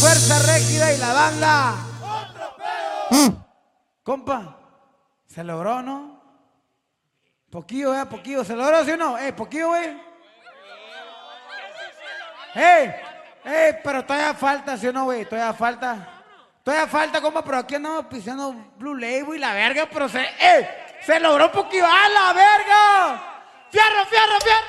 Fuerza Régida y la banda. Compa, se logró, ¿no? Poquillo, poquillo. ¿Se logró, sí o no? Poquillo, güey. Pero todavía falta, ¿sí o no, güey? Todavía falta, compa, pero aquí andamos pisando Blue Label y la verga, pero se logró poquillo. ¡A la verga! ¡Fierro, fierro, fierro!